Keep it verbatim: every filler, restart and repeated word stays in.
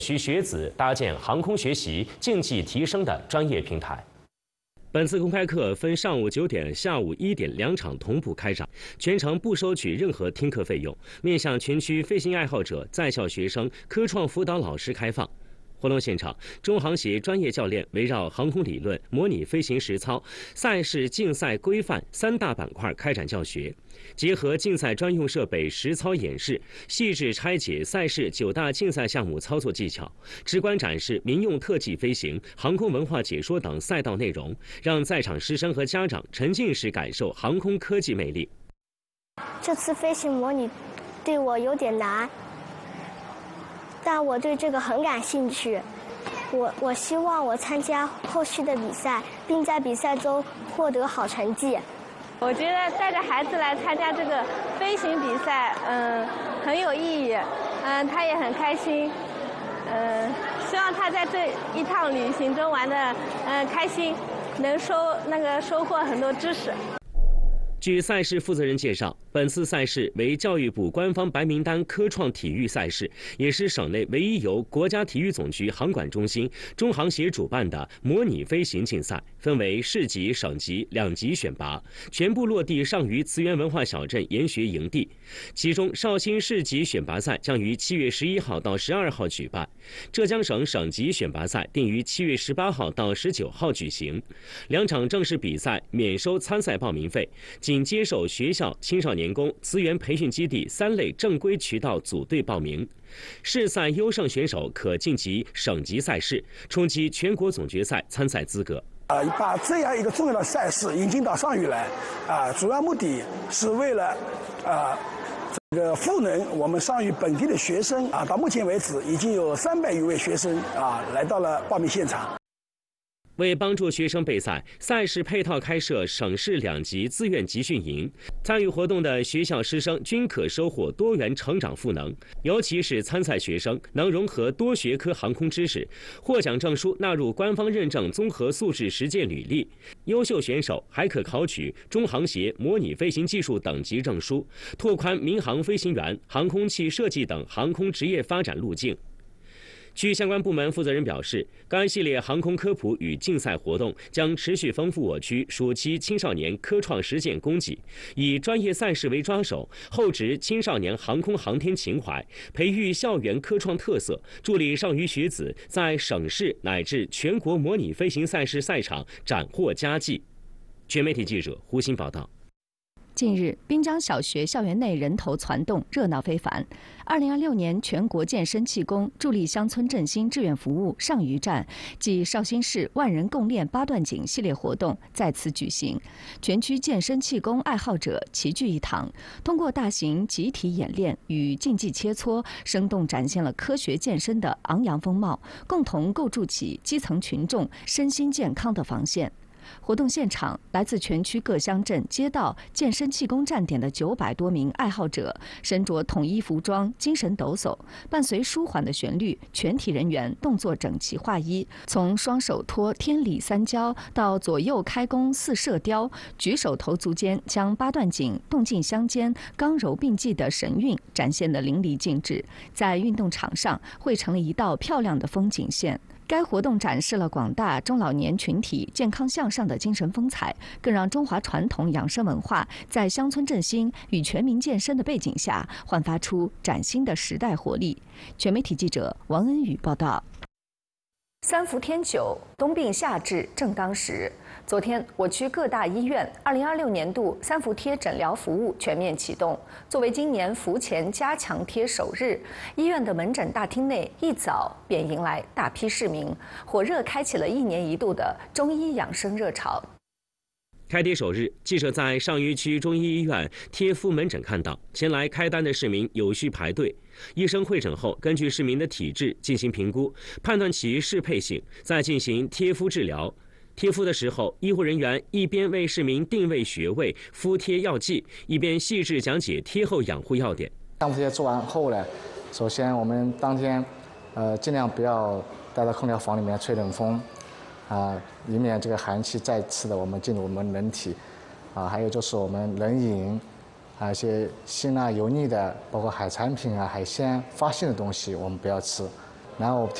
需学子搭建航空学习、竞技提升的专业平台。本次公开课分上午九点、下午一点两场同步开展，全程不收取任何听课费用，面向全区飞行爱好者、在校学生、科创辅导老师开放。活动现场，中航协专业教练围绕航空理论、模拟飞行实操、赛事竞赛规范三大板块开展教学，结合竞赛专用设备实操演示，细致拆解赛事九大竞赛项目操作技巧，直观展示民用特技飞行、航空文化解说等赛道内容，让在场师生和家长沉浸式感受航空科技魅力。 这次飞行模拟对我有点难，但我对这个很感兴趣。我我希望我参加后续的比赛，并在比赛中获得好成绩。 我觉得带着孩子来参加这个飞行比赛，嗯，很有意义，嗯，他也很开心，嗯，希望他在这一趟旅行中玩的，嗯，开心，能收那个收获很多知识。 据赛事负责人介绍，本次赛事为教育部官方白名单科创体育赛事，也是省内唯一由国家体育总局航管中心、中航协主办的模拟飞行竞赛，分为市级、省级两级选拔，全部落地上虞慈源文化小镇研学营地。其中，绍兴市级选拔赛将于七月十一号到十二号举办，浙江省省级选拔赛定于七月十八号到十九号举行。两场正式比赛免收参赛报名费。仅接受学校、青少年宫、资源培训基地三类正规渠道组队报名。市赛优胜选手可晋级省级赛事，冲击全国总决赛参赛资格。 啊，把这样一个重要的赛事引进到上虞来，啊，主要目的是为了，啊，这个赋能我们上虞本地的学生啊。到目前为止，已经有三百余位学生啊来到了报名现场。 为帮助学生备赛，赛事配套开设省市两级自愿集训营，参与活动的学校师生均可收获多元成长赋能，尤其是参赛学生能融合多学科航空知识，获奖证书纳入官方认证综合素质实践履历。优秀选手还可考取中航协模拟飞行技术等级证书，拓宽民航飞行员、航空器设计等航空职业发展路径。据相关部门负责人表示，该系列航空科普与竞赛活动将持续丰富我区暑期青少年科创实践供给，以专业赛事为抓手，厚植青少年航空航天情怀，培育校园科创特色，助力上虞学子在省市乃至全国模拟飞行赛事赛场斩获佳绩。全媒体记者胡鑫报道。 近日，滨江小学校园内人头攒动，热闹非凡。二零二六年全国健身气功助力乡村振兴志愿服务上虞站暨绍兴市万人共练八段锦系列活动在此举行，全区健身气功爱好者齐聚一堂，通过大型集体演练与竞技切磋，生动展现了科学健身的昂扬风貌，共同构筑起基层群众身心健康的防线。活动现场，来自全区各乡镇、街道、健身气功站点的九百多名爱好者，身着统一服装、精神抖擞，伴随舒缓的旋律，全体人员动作整齐划一，从双手托天理三交到左右开弓四射雕，举手投足间将八段锦动静相间、刚柔并济的神韵展现得淋漓尽致，在运动场上汇成了一道漂亮的风景线。该活动展示了广大中老年群体健康向上的精神风采，更让中华传统养生文化在乡村振兴与全民健身的背景下，焕发出崭新的时代活力。全媒体记者王恩宇报道。三伏天久，冬病夏治正当时。昨天，我区各大医院二零二六年度三伏贴诊疗服务全面启动。作为今年伏前加强贴首日，医院的门诊大厅内一早便迎来大批市民，火热开启了一年一度的中医养生热潮。 开贴首日，记者在上虞区中医医院贴敷门诊看到，前来开单的市民有序排队。医生会诊后，根据市民的体质进行评估，判断其适配性，再进行贴敷治疗。贴敷的时候，医护人员一边为市民定位穴位、敷贴药剂，一边细致讲解贴后养护要点。 三伏贴做完后呢，首先我们当天，呃，尽量不要待在空调房里面吹冷风，啊，以免这个寒气再次的我们进入我们人体，啊，还有就是我们冷饮，啊，一些辛辣油腻的，包括海产品啊、海鲜发性的东西，我们不要吃。 然后